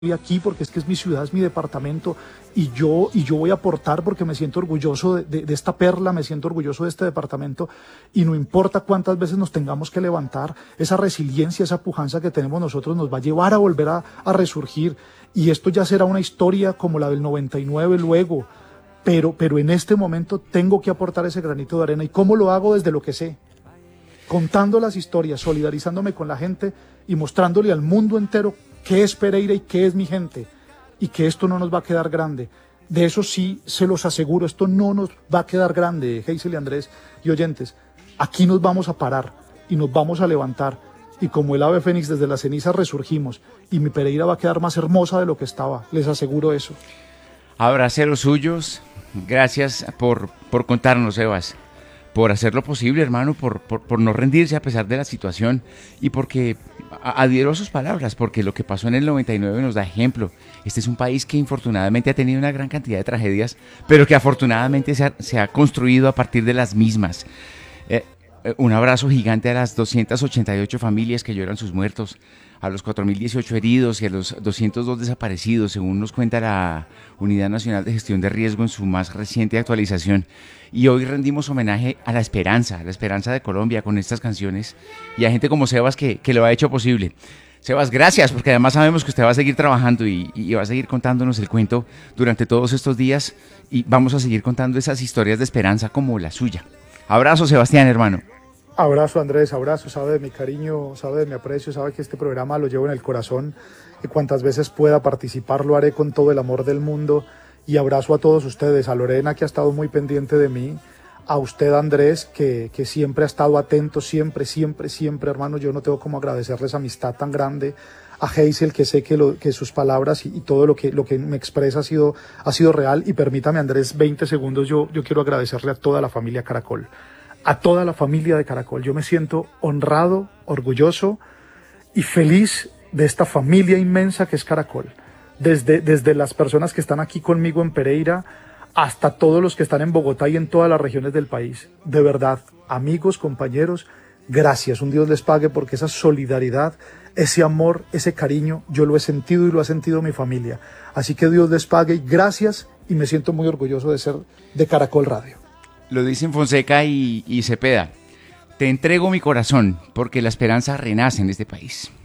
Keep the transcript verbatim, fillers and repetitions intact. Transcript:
aquí porque es que es mi ciudad, es mi departamento y yo, y yo voy a aportar porque me siento orgulloso de, de, de esta perla, me siento orgulloso de este departamento y no importa cuántas veces nos tengamos que levantar, esa resiliencia, esa pujanza que tenemos nosotros nos va a llevar a volver a, a resurgir y esto ya será una historia como la del noventa y nueve luego, pero, pero en este momento tengo que aportar ese granito de arena. ¿Y cómo lo hago? Desde lo que sé, contando las historias, solidarizándome con la gente y mostrándole al mundo entero qué es Pereira y qué es mi gente, y que esto no nos va a quedar grande. De eso sí se los aseguro, esto no nos va a quedar grande, Hazel y Andrés y oyentes. Aquí nos vamos a parar y nos vamos a levantar, y como el ave fénix desde las cenizas resurgimos, y mi Pereira va a quedar más hermosa de lo que estaba, les aseguro eso. Abraceros suyos, gracias por, por contarnos, Sebas, por hacer lo posible, hermano, por, por, por no rendirse a pesar de la situación y porque adhiero a sus palabras, porque lo que pasó en el noventa y nueve nos da ejemplo. Este es un país que infortunadamente ha tenido una gran cantidad de tragedias, pero que afortunadamente se ha, se ha construido a partir de las mismas. Eh, un abrazo gigante a las doscientas ochenta y ocho familias que lloran sus muertos, a los cuatro mil dieciocho heridos y a los doscientos dos desaparecidos, según nos cuenta la Unidad Nacional de Gestión de Riesgo en su más reciente actualización. Y hoy rendimos homenaje a la esperanza, a la esperanza de Colombia con estas canciones y a gente como Sebas que, que lo ha hecho posible. Sebas, gracias, porque además sabemos que usted va a seguir trabajando y, y va a seguir contándonos el cuento durante todos estos días y vamos a seguir contando esas historias de esperanza como la suya. Abrazo, Sebastián, hermano. Abrazo, Andrés, abrazo, sabe de mi cariño, sabe de mi aprecio, sabe que este programa lo llevo en el corazón y cuantas veces pueda participar lo haré con todo el amor del mundo. Y abrazo a todos ustedes, a Lorena que ha estado muy pendiente de mí, a usted, Andrés, que, que siempre ha estado atento, siempre, siempre, siempre, hermano, yo no tengo como agradecerles amistad tan grande, a Hazel, que sé que, lo, que sus palabras y, y todo lo que, lo que me expresa ha sido, ha sido real. Y permítame, Andrés, veinte segundos, yo, yo quiero agradecerle a toda la familia Caracol, a toda la familia de Caracol. Yo me siento honrado, orgulloso y feliz de esta familia inmensa que es Caracol. Desde, desde las personas que están aquí conmigo en Pereira hasta todos los que están en Bogotá y en todas las regiones del país. De verdad, amigos, compañeros, gracias. Un Dios les pague porque esa solidaridad, ese amor, ese cariño, yo lo he sentido y lo ha sentido mi familia. Así que Dios les pague y gracias, y me siento muy orgulloso de ser de Caracol Radio. Lo dicen Fonseca y, y Cepeda. Te entrego mi corazón porque la esperanza renace en este país.